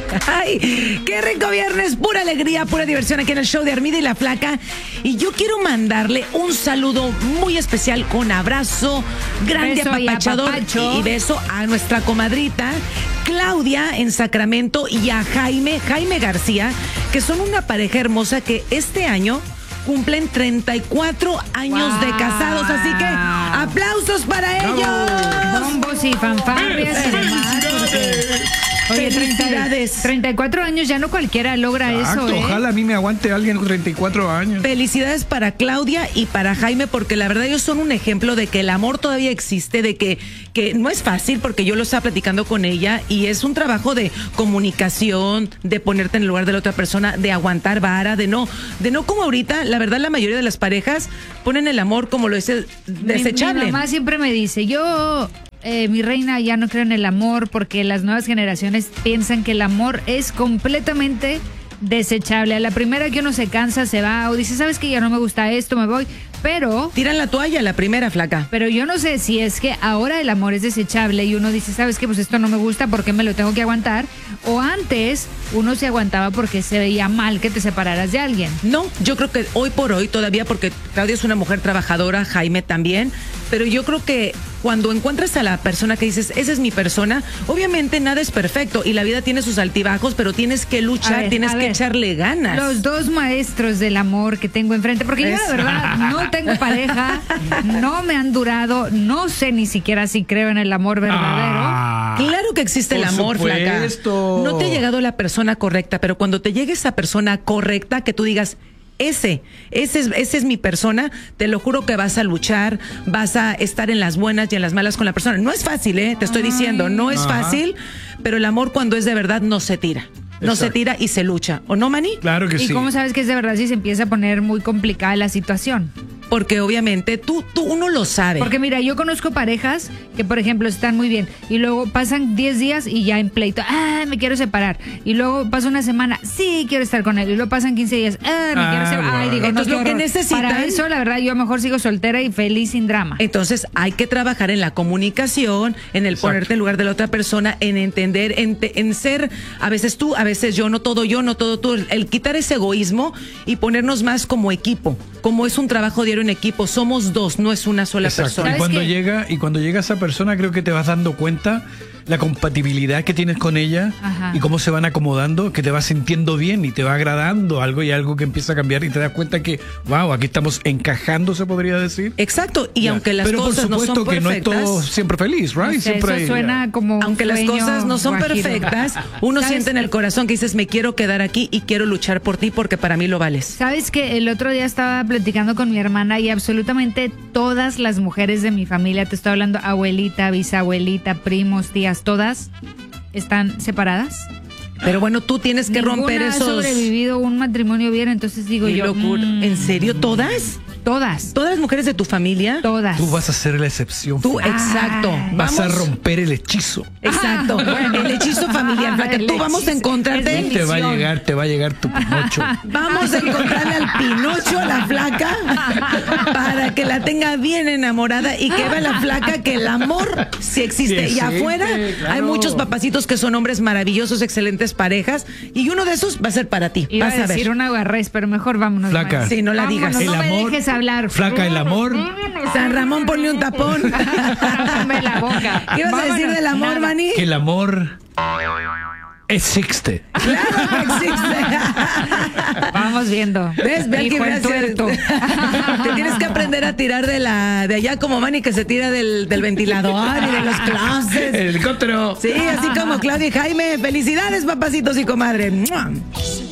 Ay, qué rico viernes, pura alegría, pura diversión aquí en el show de Armida y la Flaca. Y yo quiero mandarle un saludo muy especial con abrazo grande, beso apapachador y beso a nuestra comadrita Claudia en Sacramento y a Jaime García, que son una pareja hermosa que este año cumplen 34 años de casados, así que aplausos para ellos. Bombos y fanfarrias y demás. Oye, Felicidades. 34 años, ya no cualquiera logra eso, ¿eh? Ojalá a mí me aguante alguien con 34 años. Felicidades para Claudia y para Jaime, porque la verdad ellos son un ejemplo de que el amor todavía existe, de que no es fácil, porque yo lo estaba platicando con ella, y es un trabajo de comunicación, de ponerte en el lugar de la otra persona, de aguantar vara, de no como ahorita, la verdad la mayoría de las parejas ponen el amor como lo es desechable. Mi mamá siempre me dice, mi reina, ya no creo en el amor porque las nuevas generaciones piensan que el amor es completamente desechable. A la primera que uno se cansa, se va o dice, ¿sabes qué? Ya no me gusta esto, me voy. Pero tiran la toalla la primera, Flaca. Pero yo no sé si es que ahora el amor es desechable y uno dice, ¿sabes qué? Pues esto no me gusta, ¿por qué me lo tengo que aguantar? O antes uno se aguantaba porque se veía mal que te separaras de alguien. No, yo creo que hoy por hoy todavía, porque Claudia es una mujer trabajadora, Jaime también, pero yo creo que cuando encuentras a la persona que dices, esa es mi persona, obviamente nada es perfecto y la vida tiene sus altibajos, pero tienes que luchar, tienes que echarle ganas. Los dos maestros del amor que tengo enfrente, porque yo de verdad no tengo pareja, no me han durado, no sé ni siquiera si creo en el amor verdadero. Claro que existe el amor, Flaca. No te ha llegado la persona correcta, pero cuando te llegue esa persona correcta, que tú digas, ese es mi persona, te lo juro que vas a luchar, vas a estar en las buenas y en las malas con la persona. No es fácil, te estoy diciendo, no es fácil, pero el amor cuando es de verdad no se tira. No se tira y se lucha, ¿o no, Manny? Claro que sí. ¿Y cómo sabes que es de verdad si se empieza a poner muy complicada la situación? Porque obviamente uno lo sabe. Porque mira, yo conozco parejas que, por ejemplo, están muy bien y luego pasan 10 días y ya en pleito, me quiero separar. Y luego pasa una semana, sí, quiero estar con él. Y luego pasan 15 días, me quiero separar. Ay, digo, entonces no, lo que necesitan. Para eso, la verdad, yo mejor sigo soltera y feliz sin drama. Entonces hay que trabajar en la comunicación, en el ponerte en lugar de la otra persona, en entender, en ser, a veces tú, a veces yo, no todo tú, el quitar ese egoísmo y ponernos más como equipo. Como es un trabajo diario en equipo, somos dos, no es una sola persona. Y cuando llega esa persona, creo que te vas dando cuenta la compatibilidad que tienes con ella. Ajá. Y cómo se van acomodando, que te vas sintiendo bien y te va agradando algo y algo que empieza a cambiar y te das cuenta que, wow, aquí estamos encajando, se podría decir. Exacto, y aunque las cosas no son perfectas. Pero por supuesto que no es todo siempre feliz, right? No sé, siempre eso suena como aunque las cosas no son perfectas, uno siente en el corazón que dices, me quiero quedar aquí y quiero luchar por ti porque para mí lo vales. ¿Sabes que el otro día estaba platicando con mi hermana y absolutamente todas las mujeres de mi familia, te estoy hablando abuelita, bisabuelita, primos, tías, todas están separadas? Pero bueno, tú tienes que romper esos. Ninguna ha sobrevivido un matrimonio bien, entonces digo qué yo. Locura. ¿En serio? ¿Todas? Todas. ¿Todas las mujeres de tu familia? Todas. Tú vas a ser la excepción. Tú, exacto. Vas a romper el hechizo. Exacto. El hechizo familiar. Tú vamos a encontrarte. Te va a llegar tu Pinocho. Vamos a encontrarle al Pinocho, la Flaca, para que la tenga bien enamorada y que vea la Flaca que el amor sí existe. Y afuera hay muchos papacitos que son hombres maravillosos, excelentes parejas, y uno de esos va a ser para ti. Iba a decir una agarrés, pero mejor vámonos. Flaca. Sí, no la digas. El no amor, me dejes hablar. Flaca, el amor. San Ramón, ponle un tapón. Tápame la boca. ¿Qué vas a decir del amor, Manny? Que el amor existe. Claro que existe. Vamos viendo. ¿Ves? Ve al que me tuerto. Te tienes que aprender a tirar de allá como Manny, que se tira del ventilador y de los closets. El helicóptero. Sí, así como Claudia y Jaime. Felicidades, papacitos y comadre.